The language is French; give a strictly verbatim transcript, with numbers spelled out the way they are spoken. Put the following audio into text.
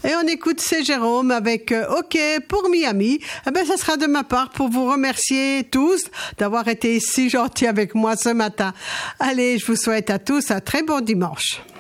Et on écoute C'est Jérôme avec euh, OK pour Miami. Eh ben, ça sera de ma part pour vous remercier tous d'avoir été si gentils avec moi ce matin. Allez, je vous souhaite à tous un très bon dimanche.